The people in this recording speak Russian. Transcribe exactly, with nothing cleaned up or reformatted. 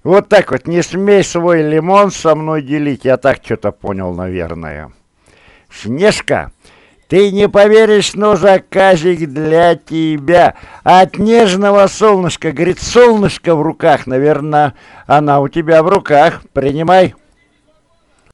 Вот так вот, не смей свой лимон со мной делить, я так что-то понял, наверное. Снежка, ты не поверишь, но заказик для тебя. От нежного солнышка, говорит, солнышко в руках, наверное, она у тебя в руках. Принимай.